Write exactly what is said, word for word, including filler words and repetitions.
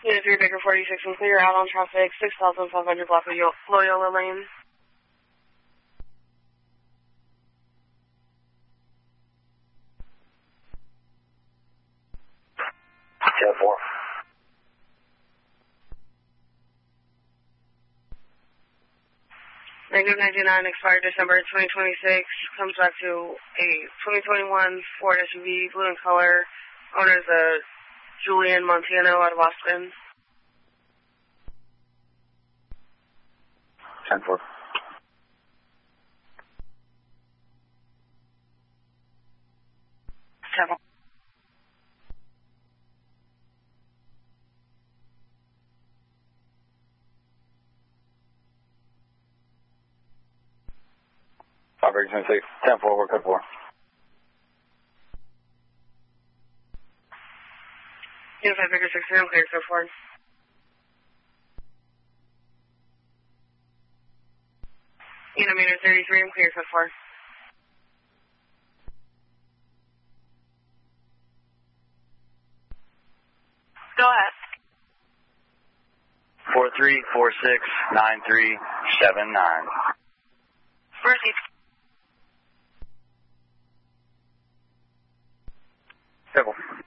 Unit three, Baker forty-six, and clear out on traffic, six thousand five hundred block of Loyola Lane. ten four. Negative ninety-nine, expired December twenty twenty-six, comes back to a twenty twenty-one Ford S U V, blue in color, owner's a Julian Montano out of Austin. ten four. Seven. Five Baker twenty-six, ten four, we're code four. Unit five, Baker sixteen, I'm clear, code four. Unit meter thirty-three, I'm clear, code four. Go ahead. Four three four six nine three seven nine. Proceed. Simple.